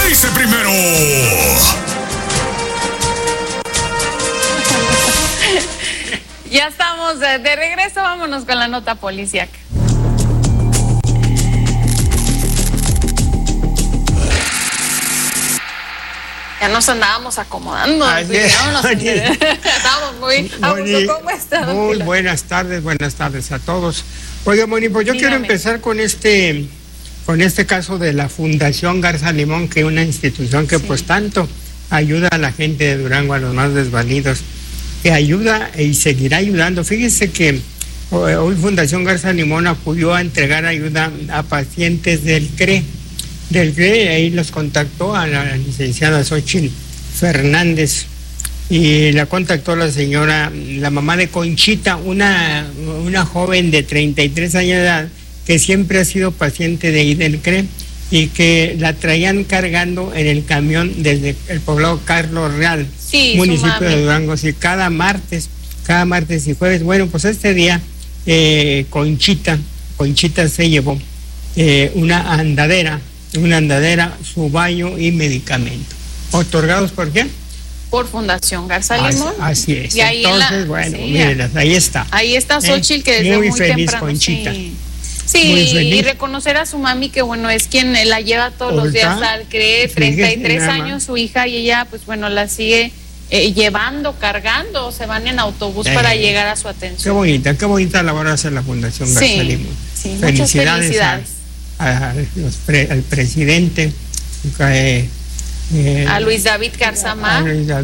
dice primero? Ya estamos de regreso, vámonos con la nota policíaca. Ya nos andábamos acomodando. Estábamos muy a gusto. ¿Cómo estás? Muy buenas tardes a todos. Oiga, Moni, pues yo quiero empezar con este caso de la Fundación Garza Limón, que es una institución que pues tanto ayuda a la gente de Durango, a los más desvalidos, que ayuda y seguirá ayudando. Fíjese que hoy Fundación Garza Limón acudió a entregar ayuda a pacientes del CRE, ahí los contactó a la licenciada Xochitl Fernández y la contactó la mamá de Conchita, una joven de 33 años de edad que siempre ha sido paciente de ahí del CRE y que la traían cargando en el camión desde el poblado Carlos Real, municipio de Durango, cada martes y jueves. Bueno, pues este día Conchita se llevó una andadera, su baño y medicamento. ¿Otorgados por quién? Por Fundación Garza Limón. Así es. Y ahí mírenlas, ahí está. Ahí está Xochitl, que desde muy feliz temprano. Conchita. Sí, y reconocer a su mami, que bueno, es quien la lleva todos los días al CRE, 33 años su hija, y ella pues bueno, la sigue llevando, cargando, se van en autobús para llegar a su atención. Qué bonita labor hace la Fundación Garza Limón. Sí, muchas felicidades. Al presidente, a Luis David Garzamar.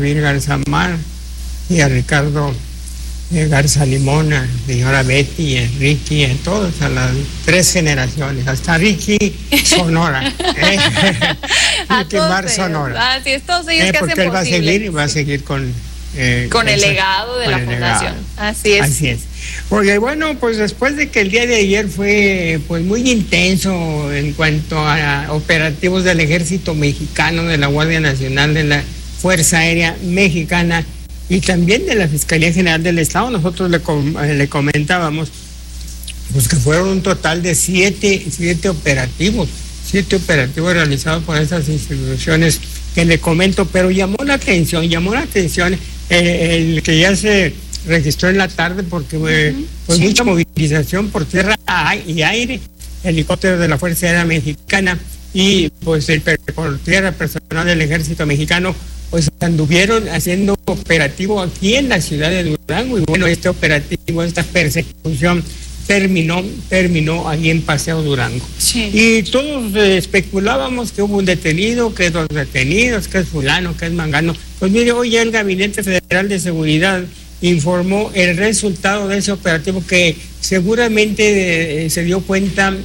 Y a Ricardo Garza Limón, a señora Betty, a Ricky, a todos, a las 3 generaciones, hasta Ricky Sonora. Ricky Mar Sonora. Así es, todos ellos que porque hacen él va a seguir con el legado de la fundación. Así es. Porque bueno, pues después de que el día de ayer fue pues muy intenso en cuanto a operativos del Ejército Mexicano, de la Guardia Nacional, de la Fuerza Aérea Mexicana y también de la Fiscalía General del Estado, nosotros le comentábamos pues que fueron un total de 7 operativos realizados por esas instituciones que le comento, pero llamó la atención el que ya se registró en la tarde porque pues mucha movilización por tierra y aire, helicópteros de la Fuerza Aérea Mexicana y pues por tierra personal del Ejército Mexicano, pues anduvieron haciendo operativo aquí en la ciudad de Durango y bueno, este operativo, esta persecución terminó ahí en Paseo Durango. Y todos especulábamos que hubo un detenido, que 2 detenidos, que es fulano, que es mangano. Pues mire, hoy ya el Gabinete Federal de Seguridad informó el resultado de ese operativo que seguramente se dio cuenta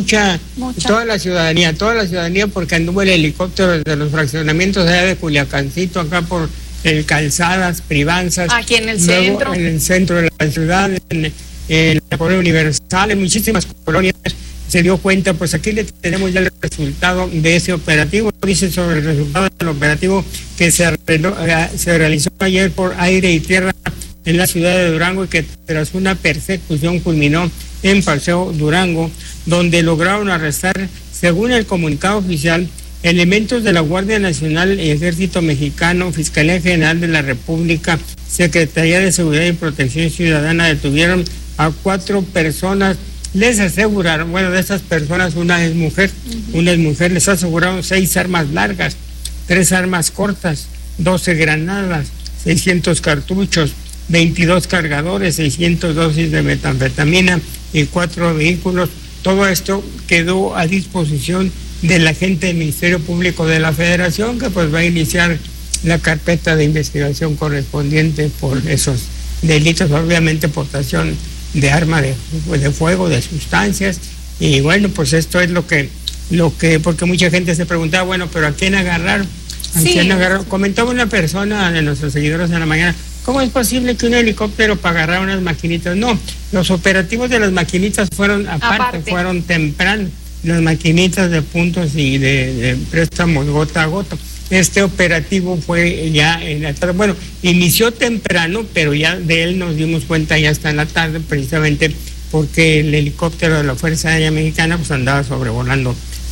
toda la ciudadanía, porque anduvo el helicóptero desde los fraccionamientos allá de Culiacancito, acá por el Calzadas, Privanzas, aquí en el centro, en el centro de la ciudad, en la Colonia Universal, en muchísimas colonias. Se dio cuenta, pues aquí le tenemos ya el resultado de ese operativo. Dice sobre el resultado del operativo que se realizó ayer por aire y tierra en la ciudad de Durango y que tras una persecución culminó en Paseo Durango, donde lograron arrestar, según el comunicado oficial, elementos de la Guardia Nacional, Ejército Mexicano, Fiscalía General de la República, Secretaría de Seguridad y Protección Ciudadana. Detuvieron a 4 personas. Les aseguraron, bueno, de esas personas una es mujer, les aseguraron 6 armas largas, 3 armas cortas, 12 granadas, 600 cartuchos, 22 cargadores, 600 dosis de metanfetamina y 4 vehículos. Todo esto quedó a disposición del agente del Ministerio Público de la Federación, que pues va a iniciar la carpeta de investigación correspondiente por esos delitos, obviamente portación de arma de fuego, de sustancias. Y bueno, pues esto es lo que porque mucha gente se preguntaba, bueno, pero ¿a quién agarraron? ¿Quién agarraron? Comentaba una persona de nuestros seguidores en la mañana, ¿cómo es posible que un helicóptero para agarrar unas maquinitas? No, los operativos de las maquinitas fueron aparte. Fueron temprano, las maquinitas de puntos y de préstamos gota a gota. Este operativo fue ya en la tarde, bueno, inició temprano, pero ya de él nos dimos cuenta ya hasta en la tarde, precisamente porque el helicóptero de la Fuerza Aérea Mexicana pues andaba sobrevolando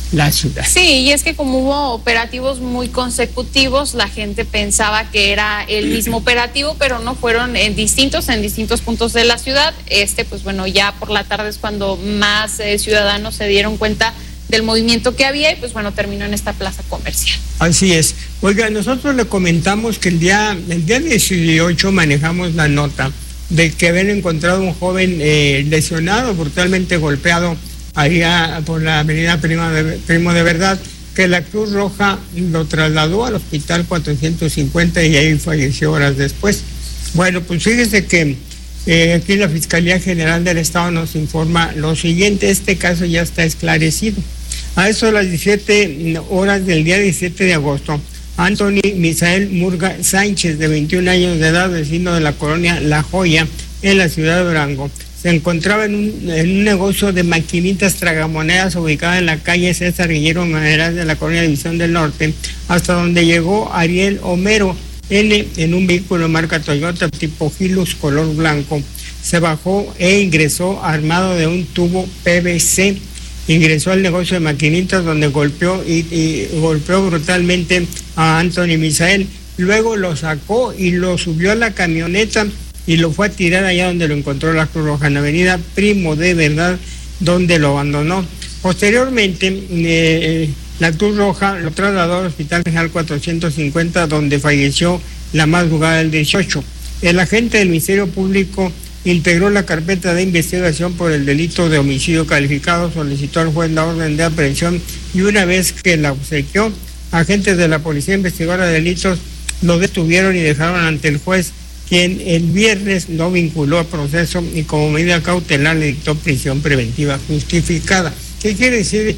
la ciudad. Sí, y es que como hubo operativos muy consecutivos, la gente pensaba que era el mismo operativo, pero no, fueron en distintos puntos de la ciudad. Pues bueno, ya por la tarde es cuando más ciudadanos se dieron cuenta del movimiento que había y pues bueno, terminó en esta plaza comercial. Así es. Oiga, nosotros le comentamos que el día 18 manejamos la nota de que habían encontrado un joven lesionado, brutalmente golpeado allá por la avenida Primo de Verdad, que la Cruz Roja lo trasladó al hospital 450 y ahí falleció horas después. Bueno, pues fíjese que aquí la Fiscalía General del Estado nos informa lo siguiente: este caso ya está esclarecido. A eso de las 17 horas del día 17 de agosto, Anthony Misael Murga Sánchez, de 21 años de edad, vecino de la colonia La Joya, en la ciudad de Durango, se encontraba en un negocio de maquinitas tragamonedas ubicada en la calle César Guillermo Maneras de la colonia División del Norte, hasta donde llegó Ariel Homero N. en un vehículo marca Toyota tipo Hilux color blanco. Se bajó e ingresó armado de un tubo PVC. Ingresó al negocio de maquinitas donde golpeó y golpeó brutalmente a Anthony Misael. Luego lo sacó y lo subió a la camioneta y lo fue a tirar allá donde lo encontró la Cruz Roja, en la avenida Primo de Verdad, donde lo abandonó. Posteriormente, la Cruz Roja lo trasladó al Hospital General 450, donde falleció la madrugada del 18. El agente del Ministerio Público integró la carpeta de investigación por el delito de homicidio calificado, solicitó al juez la orden de aprehensión y una vez que la obsequió, agentes de la Policía Investigadora de Delitos lo detuvieron y dejaron ante el juez, quien el viernes lo vinculó a proceso y como medida cautelar le dictó prisión preventiva justificada. ¿Qué quiere decir?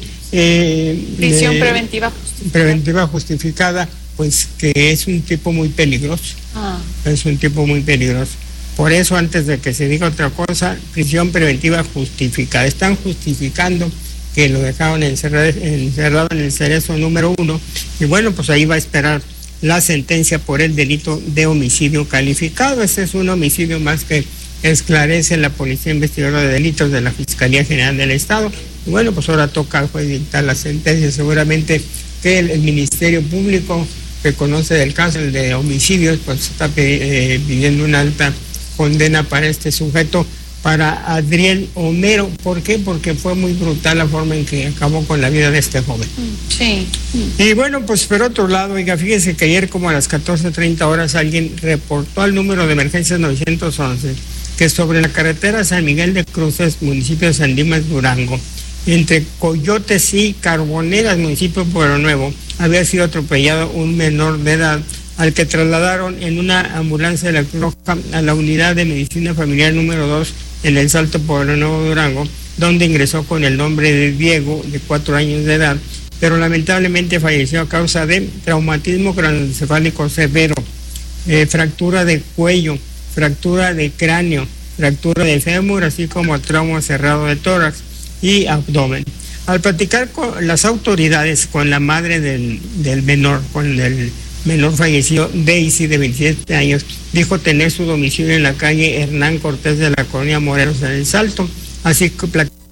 Prisión preventiva justificada. Preventiva justificada, pues que es un tipo muy peligroso. Es un tipo muy peligroso. Por eso, antes de que se diga otra cosa, prisión preventiva justificada. Están justificando que lo dejaron encerrado en el cerezo número 1 y bueno, pues ahí va a esperar la sentencia por el delito de homicidio calificado. Este es un homicidio más que esclarece la Policía Investigadora de Delitos de la Fiscalía General del Estado. Y bueno, pues ahora toca al juez dictar la sentencia. Seguramente que el Ministerio Público, que conoce del caso, el de homicidios, pues está pidiendo una alta condena para este sujeto, para Adriel Homero. ¿Por qué? Porque fue muy brutal la forma en que acabó con la vida de este joven. Sí. Y bueno, pues por otro lado, oiga, fíjese que ayer como a las 14:30 horas alguien reportó al número de emergencias 911 que sobre la carretera San Miguel de Cruces, municipio de San Dimas, Durango, entre Coyotes y Carboneras, municipio de Pueblo Nuevo, había sido atropellado un menor de edad, al que trasladaron en una ambulancia de la Cruz Roja a la unidad de medicina familiar número 2 en el Salto Pueblo Nuevo, Durango, donde ingresó con el nombre de Diego, de 4 años de edad, pero lamentablemente falleció a causa de traumatismo craneoencefálico severo, fractura de cuello, fractura de cráneo, fractura de fémur, así como trauma cerrado de tórax y abdomen. Al platicar con las autoridades, con la madre del menor, con el menor fallecido, Daisy, de 27 años, dijo tener su domicilio en la calle Hernán Cortés de la colonia Morelos, en el Salto. Así que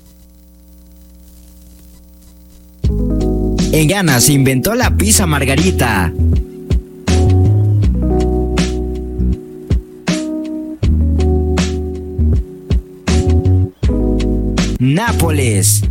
en Ghana se inventó la pizza margarita. Nápoles.